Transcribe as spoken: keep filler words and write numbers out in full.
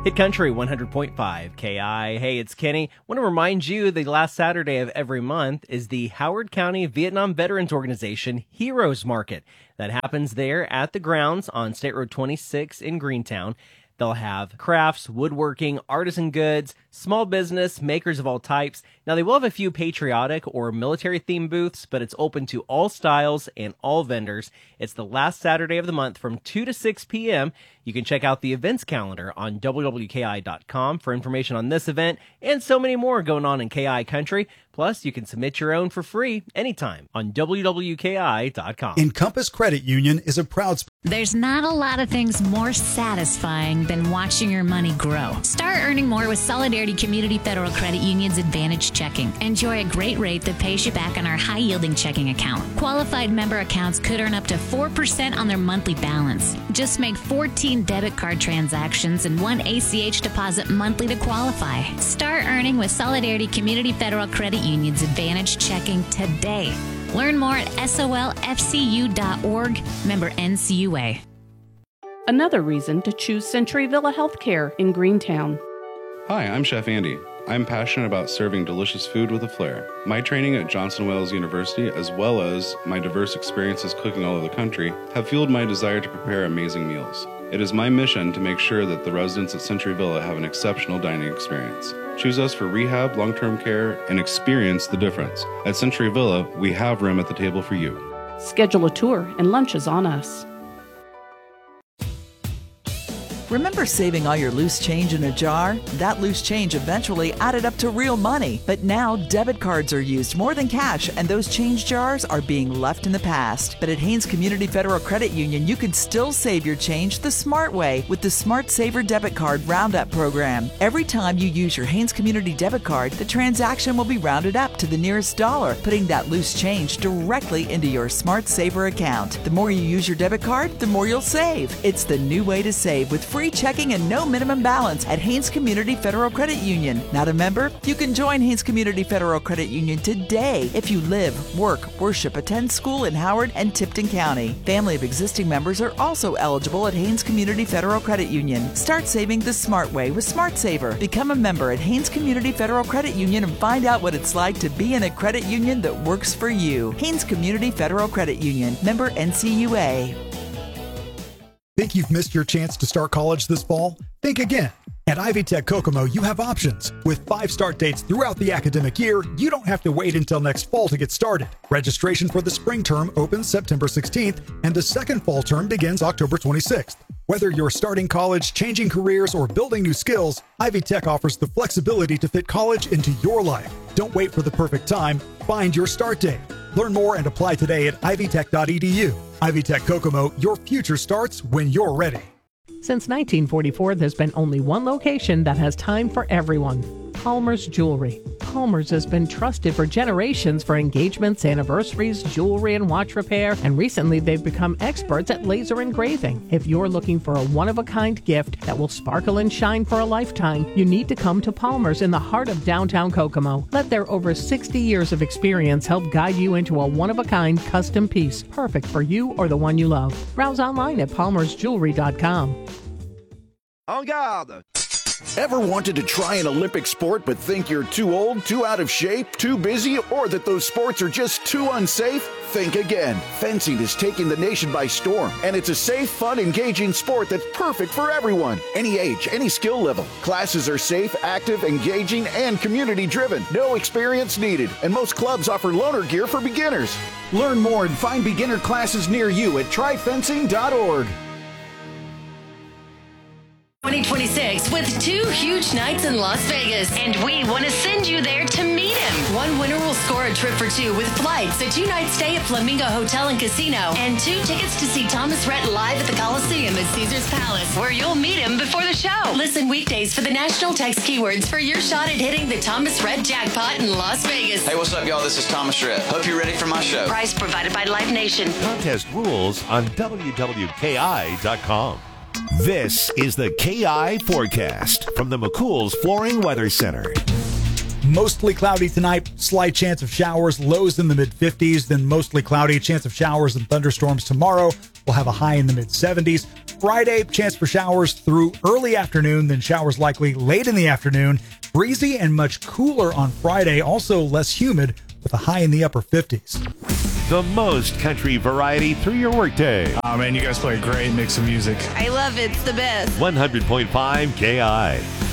Hit Country one hundred point five K I. Hey, it's Kenny. Want to remind you the last Saturday of every month is the Howard County Vietnam Veterans Organization Heroes Market. That happens there at the grounds on State Road twenty-six in Greentown. They'll have crafts, woodworking, artisan goods, small business, makers of all types. Now, they will have a few patriotic or military-themed booths, but it's open to all styles and all vendors. It's the last Saturday of the month from two to six p.m. You can check out the events calendar on W W K I dot com for information on this event and so many more going on in K I country. Plus, you can submit your own for free anytime on W W K I dot com. Encompass Credit Union is a proud sponsor. There's not a lot of things more satisfying than watching your money grow. Start earning more with Solidarity Community Federal Credit Union's Advantage Checking. Enjoy a great rate that pays you back on our high-yielding checking account. Qualified member accounts could earn up to four percent on their monthly balance. Just make fourteen debit card transactions and one A C H deposit monthly to qualify. Start earning with Solidarity Community Federal Credit Union's Advantage Checking today. Learn more at S O L F C U dot org, member N C U A. Another reason to choose Century Villa Healthcare in Greentown. Hi, I'm Chef Andy. I'm passionate about serving delicious food with a flair. My training at Johnson Wales University, as well as my diverse experiences cooking all over the country, have fueled my desire to prepare amazing meals. It is my mission to make sure that the residents at Century Villa have an exceptional dining experience. Choose us for rehab, long-term care, and experience the difference. At Century Villa, we have room at the table for you. Schedule a tour and lunch is on us. Remember saving all your loose change in a jar? That loose change eventually added up to real money. But now debit cards are used more than cash, and those change jars are being left in the past. But at Haynes Community Federal Credit Union, you can still save your change the smart way with the Smart Saver Debit Card Roundup program. Every time you use your Haynes Community debit card, the transaction will be rounded up to the nearest dollar, putting that loose change directly into your Smart Saver account. The more you use your debit card, the more you'll save. It's the new way to save with free Free checking and no minimum balance at Haynes Community Federal Credit Union. Not a member? You can join Haynes Community Federal Credit Union today if you live, work, worship, attend school in Howard and Tipton County. Family of existing members are also eligible at Haynes Community Federal Credit Union. Start saving the smart way with Smart Saver. Become a member at Haynes Community Federal Credit Union and find out what it's like to be in a credit union that works for you. Haynes Community Federal Credit Union. Member N C U A. Think you've missed your chance to start college this fall? Think again. At Ivy Tech Kokomo, you have options. With five start dates throughout the academic year, you don't have to wait until next fall to get started. Registration for the spring term opens September sixteenth, and the second fall term begins October twenty-sixth. Whether you're starting college, changing careers, or building new skills, Ivy Tech offers the flexibility to fit college into your life. Don't wait for the perfect time. Find your start date. Learn more and apply today at ivy tech dot e d u. Ivy Tech Kokomo, your future starts when you're ready. Since nineteen forty-four, there's been only one location that has time for everyone. Palmer's Jewelry. Palmer's has been trusted for generations for engagements, anniversaries, jewelry, and watch repair, and recently they've become experts at laser engraving. If you're looking for a one-of-a-kind gift that will sparkle and shine for a lifetime, you need to come to Palmer's in the heart of downtown Kokomo. Let their over sixty years of experience help guide you into a one-of-a-kind custom piece, perfect for you or the one you love. Browse online at palmers jewelry dot com. En garde! Ever wanted to try an Olympic sport but think you're too old, too out of shape, too busy, or that those sports are just too unsafe? Think again. Fencing is taking the nation by storm, and it's a safe, fun, engaging sport that's perfect for everyone. Any age, any skill level. Classes are safe, active, engaging, and community-driven. No experience needed, and most clubs offer loaner gear for beginners. Learn more and find beginner classes near you at try fencing dot org. twenty twenty-six with two huge nights in Las Vegas, and we want to send you there to meet him. One winner will score a trip for two with flights, a two-night stay at Flamingo Hotel and Casino, and two tickets to see Thomas Rhett live at the Coliseum at Caesars Palace, where you'll meet him before the show. Listen weekdays for the national text keywords for your shot at hitting the Thomas Rhett jackpot in Las Vegas. Hey, what's up, y'all? This is Thomas Rhett. Hope you're ready for my show. Price provided by Live Nation. Contest rules on W W K I dot com. This is the K I forecast from the McCool's Flooring Weather Center. Mostly cloudy tonight, slight chance of showers, lows in the mid fifties, then mostly cloudy, chance of showers and thunderstorms tomorrow. We'll have a high in the mid seventies. Friday, chance for showers through early afternoon, then showers likely late in the afternoon. Breezy and much cooler on Friday, also less humid with a high in the upper fifties. The most country variety through your workday. Oh man, you guys play a great mix of music. I love it. It's the best. one hundred point five K I.